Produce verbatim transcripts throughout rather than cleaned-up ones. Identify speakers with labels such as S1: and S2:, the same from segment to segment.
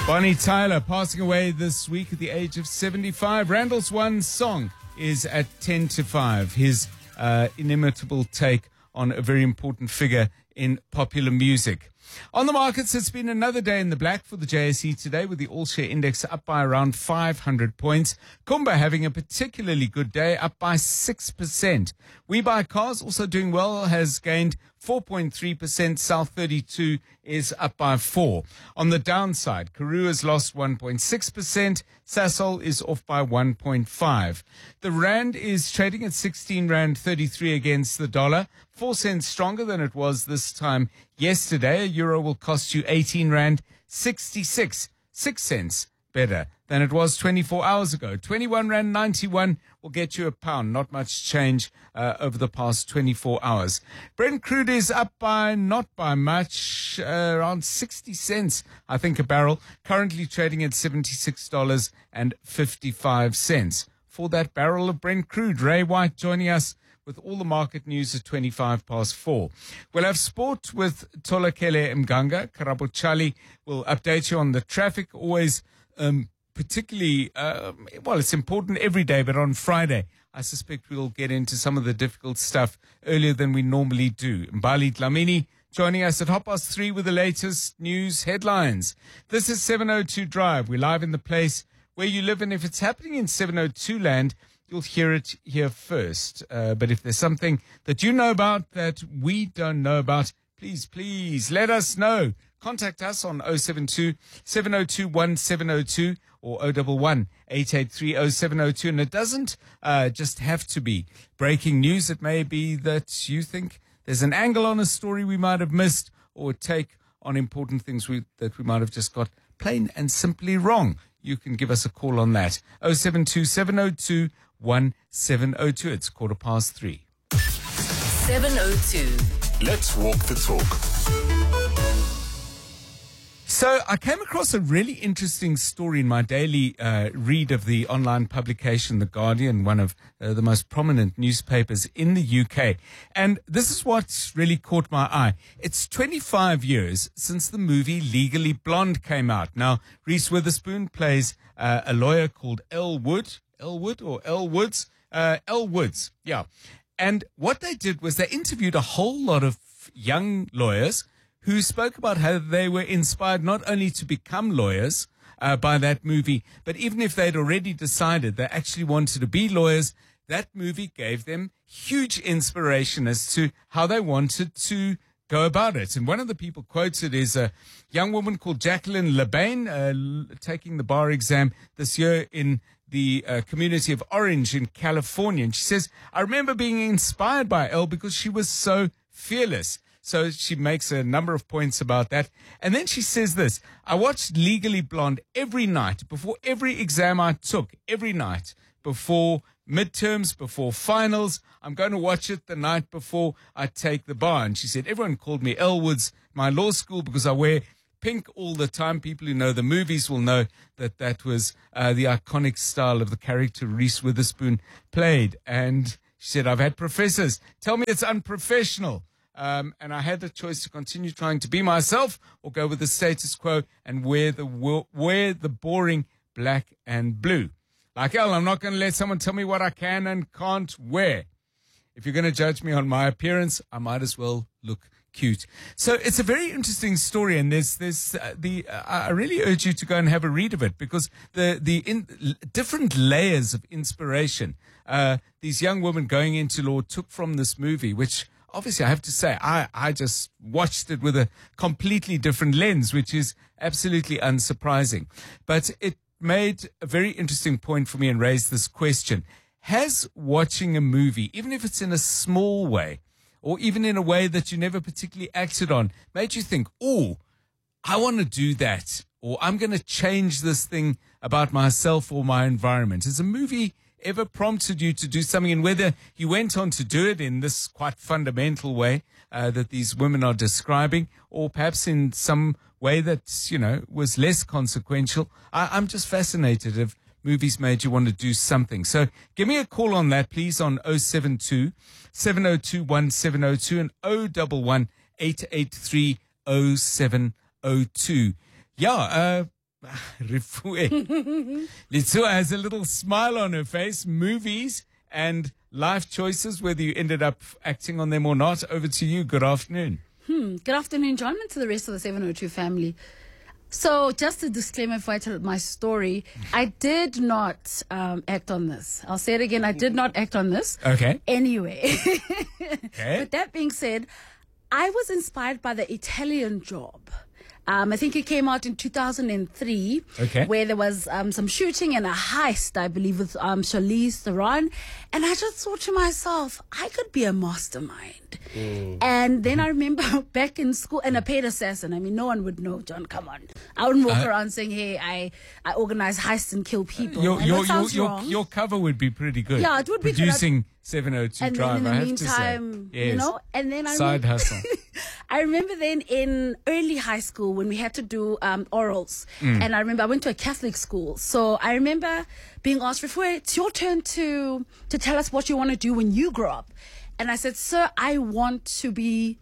S1: Bonnie Tyler passing away this week at the age of seventy-five. Randall's One song is at ten to five. His uh, inimitable take on a very important figure in popular music. On the markets, it's been another day in the black for the J S E today, with the all-share index up by around five hundred points. Kumba having a particularly good day, up by six percent. We Buy Cars also doing well, has gained four point three percent. South thirty-two is up by four. On the downside, Karoo has lost one point six percent. Sasol is off by one point five. The rand is trading at sixteen rand thirty-three against the dollar, four cents stronger than it was this time yesterday. A euro will cost you eighteen rand sixty-six, six cents better than it was twenty-four hours ago. twenty-one rand ninety-one will get you a pound. Not much change uh, over the past twenty-four hours. Brent crude is up by, not by much, uh, around sixty cents, I think, a barrel. Currently trading at seventy-six dollars and fifty-five cents. For that barrel of Brent crude, Ray White joining us with all the market news at twenty-five past four. We'll have sport with Tolakele Mganga. Karabo Chali will update you on the traffic. Always um, particularly, um, well, it's important every day, but on Friday, I suspect we'll get into some of the difficult stuff earlier than we normally do. Mbali Dlamini joining us at half past three with the latest news headlines. This is seven oh two Drive. We're live in the place where you live, and if it's happening in seven oh two land, you'll hear it here first. Uh, but if there's something that you know about that we don't know about, please, please let us know. Contact us on oh seven two, seven oh two, one seven oh two or oh one one, eight eight three, oh seven oh two. And it doesn't uh, just have to be breaking news. It may be that you think there's an angle on a story we might have missed, or a take on important things we, that we might have just got plain and simply wrong. You can give us a call on that. oh seven two, seven oh two, one seven oh two. It's quarter past three.
S2: seven oh two.
S3: Let's walk the talk.
S1: So I came across a really interesting story in my daily uh, read of the online publication The Guardian, one of uh, the most prominent newspapers in the U K. And this is what really caught my eye. It's twenty-five years since the movie Legally Blonde came out. Now, Reese Witherspoon plays uh, a lawyer called Elle Wood. Elle Wood or Elle Woods? Uh, Elle Woods, yeah. And what they did was they interviewed a whole lot of young lawyers who spoke about how they were inspired not only to become lawyers uh, by that movie, but even if they'd already decided they actually wanted to be lawyers, that movie gave them huge inspiration as to how they wanted to go about it. And one of the people quoted is a young woman called Jacqueline Lebain, uh, taking the bar exam this year in the uh, community of Orange in California. And she says, I remember being inspired by Elle because she was so fearless. So she makes a number of points about that. And then she says this: I watched Legally Blonde every night before every exam I took, every night before midterms, before finals. I'm going to watch it the night before I take the bar. And she said, everyone called me Elle Woods, my law school, because I wear pink all the time. People who know the movies will know that that was uh, the iconic style of the character Reese Witherspoon played. And she said, I've had professors tell me it's unprofessional. Um, and I had the choice to continue trying to be myself or go with the status quo and wear the wear the boring black and blue. Like Elle, I'm not going to let someone tell me what I can and can't wear. If you're going to judge me on my appearance, I might as well look cute. So it's a very interesting story, and there's there's uh, the uh, I really urge you to go and have a read of it, because the the in, different layers of inspiration uh, these young women going into law took from this movie, which obviously I have to say I I just watched it with a completely different lens, which is absolutely unsurprising. But it made a very interesting point for me and raised this question: has watching a movie, even if it's in a small way, or even in a way that you never particularly acted on, made you think, oh, I want to do that, or I'm going to change this thing about myself or my environment? Has a movie ever prompted you to do something, and whether you went on to do it in this quite fundamental way uh, that these women are describing, or perhaps in some way that, you know, was less consequential? I, I'm just fascinated if movies made you want to do something. So give me a call on that, please, on oh seven two, seven oh two, one seven oh two and oh one one, eight eight three, oh seven oh two. Yeah, uh, Refoue. Litsua has a little smile on her face. Movies and life choices, whether you ended up acting on them or not. Over to you. Good afternoon.
S4: Hmm. Good afternoon, John, and to the rest of the seven oh two family. So, just a disclaimer before I tell my story, I did not um, act on this. I'll say it again. I did not act on this.
S1: Okay.
S4: Anyway.
S1: Okay.
S4: But that being said, I was inspired by the Italian Job. Um, I think it came out in two thousand three,
S1: Okay.
S4: where there was um, some shooting and a heist, I believe, with um, Charlize Theron. And I just thought to myself, I could be a mastermind. Mm. And then I remember back in school, and a paid assassin. I mean, no one would know, John, come on. I wouldn't walk
S1: Uh,
S4: around saying, hey, I, I organize heists and kill people.
S1: Your,
S4: I know
S1: your,
S4: it
S1: your,
S4: sounds
S1: your,
S4: wrong.
S1: your cover would be pretty good.
S4: Yeah, it would be good.
S1: Producing seven oh two
S4: And
S1: Drive,
S4: then in
S1: I
S4: the
S1: have to say.
S4: meantime,
S1: Yes.
S4: you know, and then I
S1: Side
S4: remember,
S1: hustle.
S4: I remember then in early high school when we had to do um, orals,
S1: Mm.
S4: and I remember I went to a Catholic school, so I remember being asked, "Refoue, it's your turn to to tell us what you want to do when you grow up," and I said, "Sir, I want to be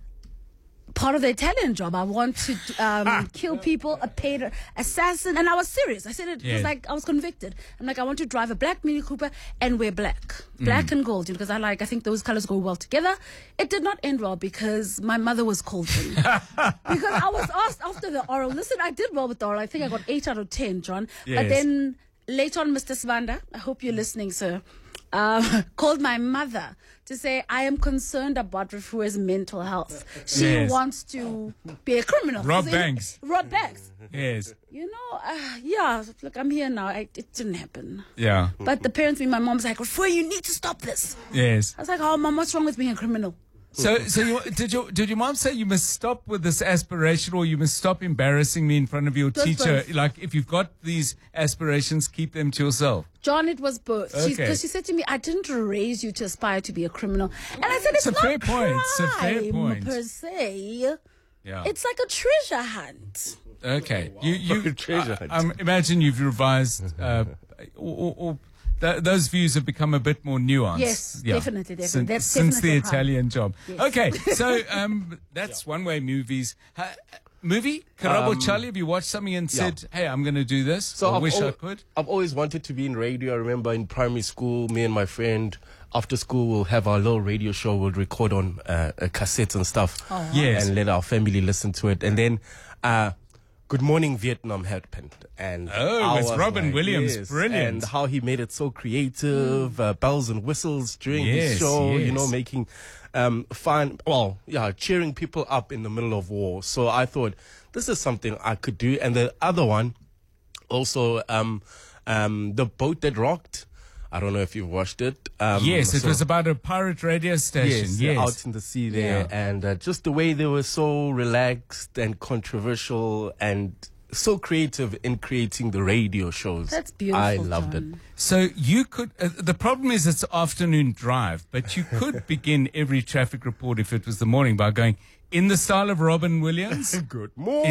S4: part of the Italian Job. I want to um, kill people, a paid assassin." And I was serious. I said it
S1: Yes.
S4: was like I was convicted. I'm like, I want to drive a black Mini Cooper and wear black. Black and gold, because I like, I think those colors go well together. It did not end well because my mother was called in. Because I was asked after the oral, listen, I did well with the oral. I think I got eight out of ten, John.
S1: Yes.
S4: But then later on, Mister Svanda, I hope you're listening, sir, uh, called my mother to say, I am concerned about Refoue's mental health. She
S1: Yes.
S4: wants to be a criminal.
S1: Rob
S4: So,
S1: Banks.
S4: Rob Banks.
S1: Yes.
S4: You know, uh, yeah, look, I'm here now. I, it didn't happen.
S1: Yeah.
S4: But the parents, me, my mom's like, Refoue, you need to stop this.
S1: Yes.
S4: I was like, oh, mom, what's wrong with being a criminal?
S1: So, so you, did your did your mom say you must stop with this aspiration, or you must stop embarrassing me in front of your
S4: Just
S1: teacher?
S4: both.
S1: Like, if you've got these aspirations, keep them to yourself.
S4: John, it was both. Because
S1: Okay.
S4: she said to me, I didn't raise you to aspire to be a criminal. And I said, it's,
S1: It's a
S4: not
S1: fair point. It's a fair
S4: crime
S1: point.
S4: per se.
S1: Yeah.
S4: It's like a treasure hunt.
S1: Okay. You you
S5: Treasure
S1: I,
S5: hunt.
S1: um, imagine you've revised, uh, or, or, or th- those views have become a bit more nuanced.
S4: Yes, definitely, definitely.
S1: Sin-
S4: That's
S1: since
S4: definitely
S1: the
S4: a crime.
S1: Italian Job.
S4: Yes.
S1: Okay, so um, that's one way movies. Ha- movie Karabo
S5: Um,
S1: Charlie. Have you watched something and said, "Hey, I'm going to do this"?
S5: So
S1: I
S5: I've
S1: wish
S5: al-
S1: I could.
S5: I've always wanted to be in radio. I remember in primary school, me and my friend, after school, we'll have our little radio show. We'll record on uh, uh, cassettes and stuff.
S1: Yes.
S5: And let our family listen to it. And then, uh, Good Morning Vietnam happened. And
S1: Oh,
S5: I
S1: it's
S5: was
S1: Robin
S5: like,
S1: Williams.
S5: yes.
S1: Brilliant.
S5: And how he made it so creative, uh, bells and whistles during
S1: Yes,
S5: his show, you
S1: yes.
S5: know, making um, fun, well, yeah, cheering people up in the middle of war. So I thought, this is something I could do. And the other one, also, um, um, The Boat That Rocked. I don't know if you've watched it. Um,
S1: Yes, it
S5: so-
S1: was about a pirate radio station.
S5: Yes,
S1: Yes,
S5: out in the sea there,
S1: Yeah.
S5: and uh, just the way they were so relaxed and controversial and so creative in creating the radio shows.
S4: That's beautiful,
S5: I loved
S4: John.
S5: it.
S1: So you could. Uh, the problem is it's afternoon drive, but you could begin every traffic report if it was the morning by going in the style of Robin Williams.
S5: Good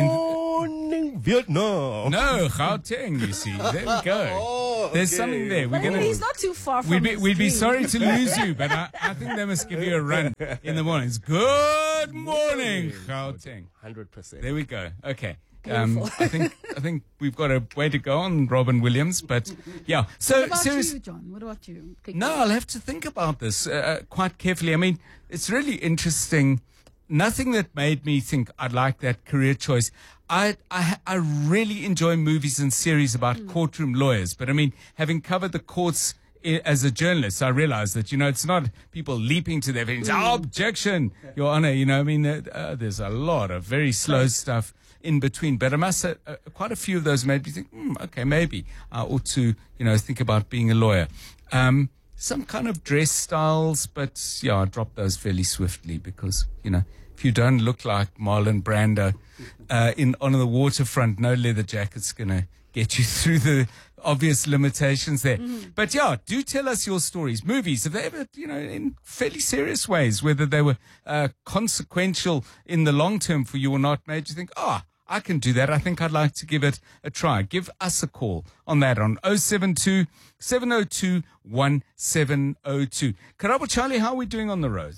S5: morning, Vietnam.
S1: No, Gauteng. You see, there we go.
S5: Oh,
S1: There's
S5: okay.
S1: something there. We're
S4: But
S1: gonna.
S4: he's not too far from
S1: We'd be,
S4: his
S1: we'd be
S4: dream.
S1: sorry to lose you, but I, I think they must give you a run in the mornings. Good morning, Gauteng.
S5: Hundred percent.
S1: There we go. Okay. Um, I think I think we've got a way to go on Robin Williams, but yeah. So
S4: What about
S1: seriously,
S4: you, John? What about you? Quick-
S1: no, I'll have to think about this uh, quite carefully. I mean, it's really interesting. Nothing that made me think I'd like that career choice. I, I, I really enjoy movies and series about
S4: Hmm.
S1: courtroom lawyers. But I mean, having covered the courts i- as a journalist, I realized that, you know, it's not people leaping to their feet.
S4: Hmm.
S1: Oh, objection, Your Honor. You know, I mean, uh, uh, there's a lot of very slow stuff in between. But I must say, uh, quite a few of those made me think, hmm, okay, maybe I ought to, you know, think about being a lawyer. Um, some kind of dress styles, but yeah, I dropped those fairly swiftly because, you know, if you don't look like Marlon Brando uh, in on the waterfront, no leather jacket's going to get you through the obvious limitations there. But yeah, do tell us your stories. Movies, have they ever, you know, in fairly serious ways, whether they were uh, consequential in the long term for you or not, made you think, ah, I can do that. I think I'd like to give it a try. Give us a call on that on oh seven two, seven oh two, one seven oh two. Karabo Charlie, how are we doing on the roads?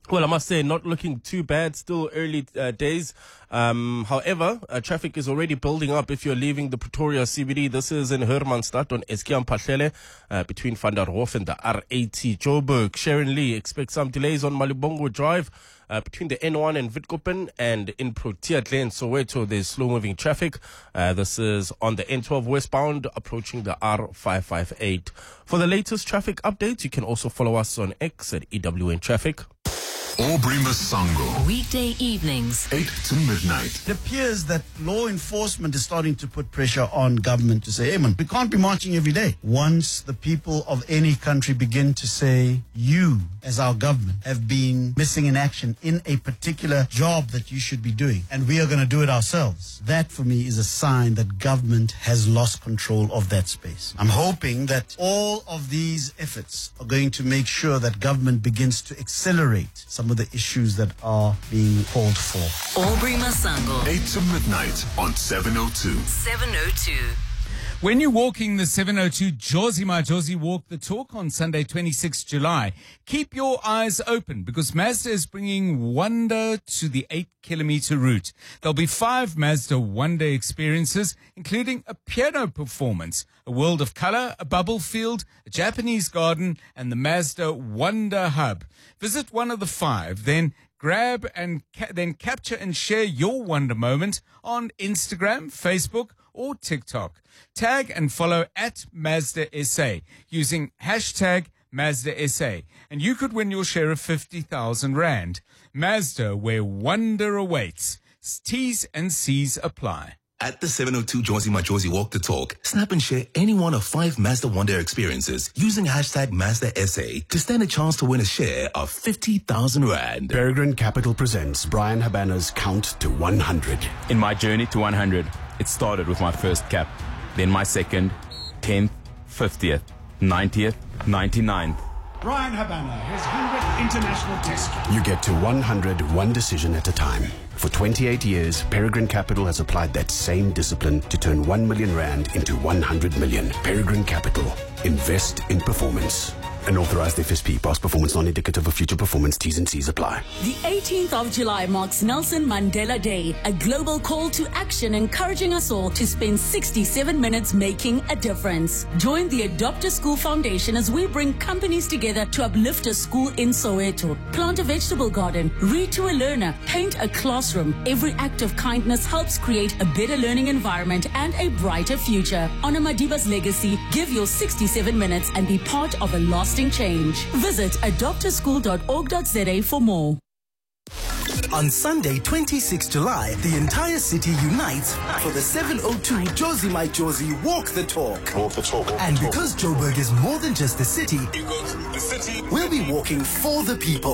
S5: Well, I must say, not looking too bad. Still early uh, days. Um, however, uh, traffic is already building up if you're leaving the Pretoria C B D. This is in Hermanstad on Eskiam Pahlele, uh, between Van der Hof and the R eighty. Joburg, Sharon Lee expects some delays on Malibongo Drive, uh, between the N one and Witkoppen, and in Protea Glen, Soweto, there's slow-moving traffic. Uh, this is on the N twelve westbound, approaching the R five five eight. For the latest traffic updates, you can also follow us on X at E W N Traffic.
S3: Aubrey Masango,
S2: Weekday evenings.
S3: eight to midnight.
S6: It appears that law enforcement is starting to put pressure on government to say, hey man, we can't be marching every day. Once the people of any country begin to say, you as our government have been missing in action in a particular job that you should be doing, and we are going to do it ourselves, that for me is a sign that government has lost control of that space. I'm hoping that all of these efforts are going to make sure that government begins to accelerate some of the issues that are being called for.
S2: Aubrey Masango.
S3: eight to midnight on seven oh two.
S2: seven oh two.
S1: When you're walking the seven oh two Jozi My Jozi Walk the Talk on Sunday, twenty-sixth of July, keep your eyes open because Mazda is bringing wonder to the eight kilometer route. There'll be five Mazda Wonder experiences, including a piano performance, a world of color, a bubble field, a Japanese garden, and the Mazda Wonder Hub. Visit one of the five, then grab and ca- then capture and share your wonder moment on Instagram, Facebook, or TikTok. Tag and follow at Mazda S A using hashtag Mazda S A, and you could win your share of fifty thousand rand. Mazda, where wonder awaits. T's and C's apply.
S7: At the seven oh two Jozi My Jozi Walk the Talk, snap and share any one of five Mazda Wonder experiences using hashtag Mazda S A to stand a chance to win a share of fifty thousand rand.
S8: Peregrine Capital presents Brian Habana's Count to one hundred.
S9: In my journey to one hundred, it started with my first cap, then my second, tenth, fiftieth, ninetieth, ninety-ninth.
S10: Brian Habana, his one hundredth international test.
S8: You get to one hundred one decision at a time. For twenty-eight years, Peregrine Capital has applied that same discipline to turn one million rand into one hundred million. Peregrine Capital. Invest in performance. An authorized F S P. Past performance non-indicative of future performance. T's and C's apply.
S11: The eighteenth of July marks Nelson Mandela Day, a global call to action encouraging us all to spend sixty-seven minutes making a difference. Join the Adopt a School Foundation as we bring companies together to uplift a school in Soweto. Plant a vegetable garden, read to a learner, paint a classroom. Every act of kindness helps create a better learning environment and a brighter future. Honor Madiba's legacy, give your sixty-seven minutes and be part of a lasting change. Visit adopt a school dot org dot za for more.
S12: On Sunday, twenty-sixth of July, the entire city unites for the seven oh two Jozi My Jozi Walk the Talk.
S3: Walk the talk. Walk
S12: And
S3: the talk.
S12: because Joburg is more than just a city,
S3: the city.
S12: we'll be walking for the people.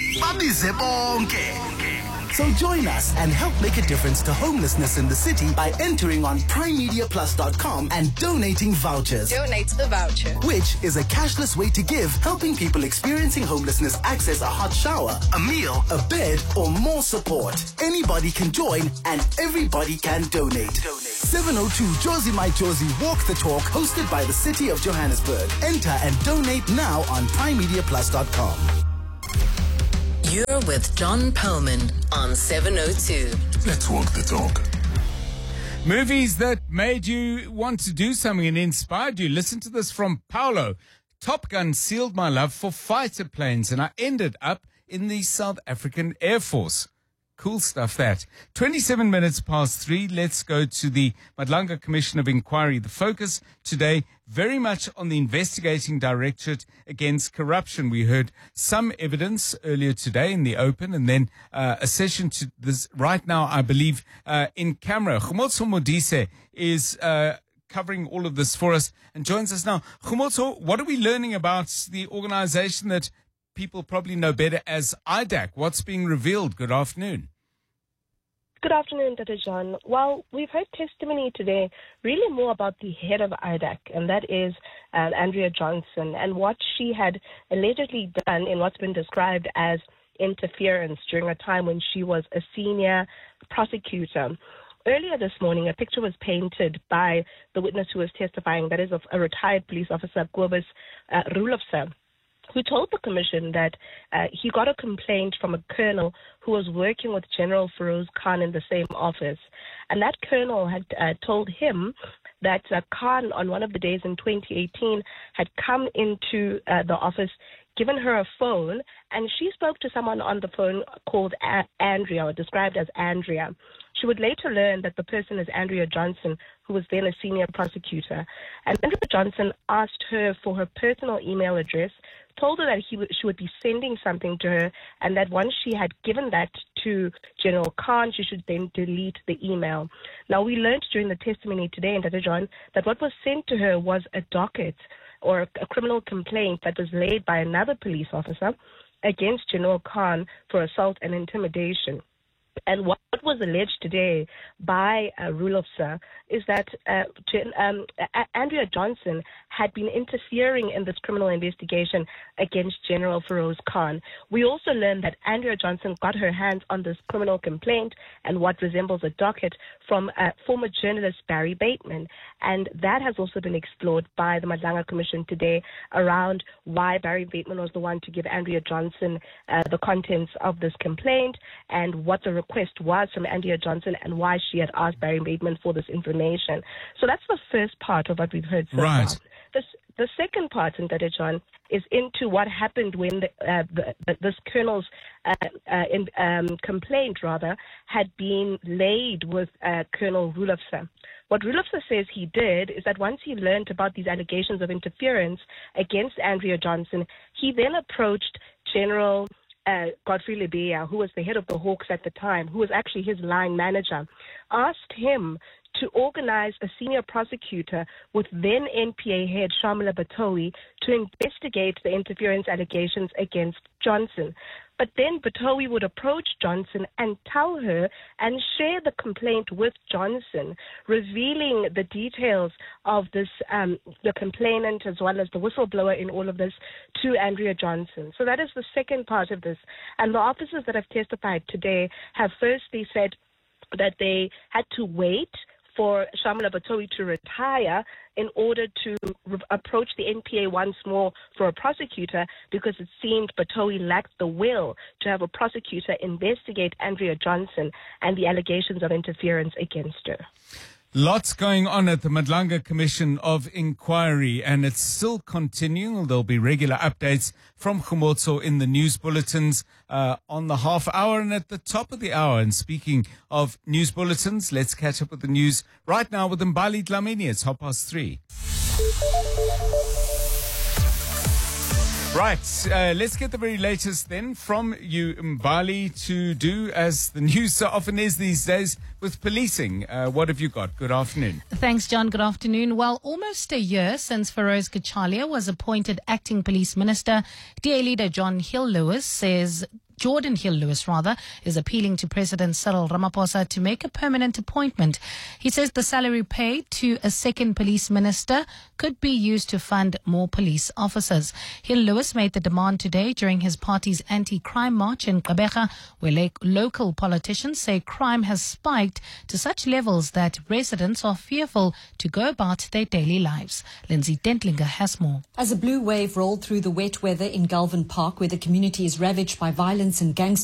S12: So join us and help make a difference to homelessness in the city by entering on prime media plus dot com and donating vouchers.
S2: Donate a voucher.
S12: Which is a cashless way to give, helping people experiencing homelessness access a hot shower, a meal, a bed, or more support. Anybody can join and everybody can donate. seven oh two Jozi My Jozi Walk the Talk, hosted by the City of Johannesburg. Enter and donate now on prime media plus dot com.
S2: You're with John Perlman on seven oh two.
S3: Let's walk the talk.
S1: Movies that made you want to do something and inspired you. Listen to this from Paulo. Top Gun sealed my love for fighter planes, and I ended up in the South African Air Force. Cool stuff, that. twenty-seven minutes past three. Let's go to the Madlanga Commission of Inquiry. The focus today very much on the Investigating Directorate Against Corruption. We heard some evidence earlier today in the open, and then uh, a session to this right now, I believe, uh, in camera. Khumotso Modise is uh, covering all of this for us and joins us now. Khumotso, what are we learning about the organization that people probably know better as I D A C? What's being revealed? Good afternoon.
S13: Good afternoon, Doctor John. Well, we've heard testimony today really more about the head of I D A C, and that is uh, Andrea Johnson, and what she had allegedly done in what's been described as interference during a time when she was a senior prosecutor. Earlier this morning, a picture was painted by the witness who was testifying, that is of a retired police officer, Kobus uh, Rulofse. who told the commission that uh, he got a complaint from a colonel who was working with General Feroz Khan in the same office. And that colonel had uh, told him that uh, Khan, on one of the days in twenty eighteen, had come into uh, the office, given her a phone, and she spoke to someone on the phone called a- Andrea, or described as Andrea. She would later learn that the person is Andrea Johnson, who was then a senior prosecutor. And Andrea Johnson asked her for her personal email address, told her that he w- she would be sending something to her, and that once she had given that to General Khan, she should then delete the email. Now, we learned during the testimony today in Tata John that what was sent to her was a docket or a criminal complaint that was laid by another police officer against General Khan for assault and intimidation. And what was alleged today by uh, Rulofsa is that uh, Gen- um, a- Andrea Johnson had been interfering in this criminal investigation against General Feroz Khan. We also learned that Andrea Johnson got her hands on this criminal complaint and what resembles a docket from uh, former journalist Barry Bateman. And that has also been explored by the Madlanga Commission today around why Barry Bateman was the one to give Andrea Johnson uh, the contents of this complaint and what the request was from Andrea Johnson and why she had asked Barry Bateman for this information. So that's the first part of what we've heard so
S1: Right.
S13: far. The, the second part, in Tata John, is into what happened when the, uh, the, the, this colonel's uh, uh, in, um, complaint, rather, had been laid with uh, Colonel Rulofsa. What Rulofsa says he did is that once he learned about these allegations of interference against Andrea Johnson, he then approached General Uh, Godfrey Lebeya, who was the head of the Hawks at the time, who was actually his line manager, asked him to organize a senior prosecutor with then N P A head Shamila Batohi to investigate the interference allegations against Johnson. But then Batohi would approach Johnson and tell her and share the complaint with Johnson, revealing the details of this, um, the complainant as well as the whistleblower in all of this, to Andrea Johnson. So that is the second part of this. And the officers that have testified today have firstly said that they had to wait for Shamila Batohi to retire in order to re- approach the N P A once more for a prosecutor, because it seemed Batohi lacked the will to have a prosecutor investigate Andrea Johnson and the allegations of interference against her.
S1: Lots going on at the Madlanga Commission of Inquiry, and it's still continuing. There'll be regular updates from Khomotso in the news bulletins uh, on the half hour and at the top of the hour. And speaking of news bulletins, let's catch up with the news right now with Mbali Dlamini. It's half past three. Right, uh, let's get the very latest then from you, Mbali, to do as the news so often is these days with policing. Uh, what have you got? Good afternoon.
S14: Thanks, John. Good afternoon. Well, almost a year since Feroz Kachalia was appointed acting police minister, D A leader John Hill-Lewis says Jordan Hill-Lewis, rather, is appealing to President Cyril Ramaphosa to make a permanent appointment. He says the salary paid to a second police minister could be used to fund more police officers. Hill-Lewis made the demand today during his party's anti-crime march in Gqeberha, where lo- local politicians say crime has spiked to such levels that residents are fearful to go about their daily lives. Lindsay Dentlinger has more.
S15: As a blue wave rolled through the wet weather in Galvin Park, where the community is ravaged by violence and gangster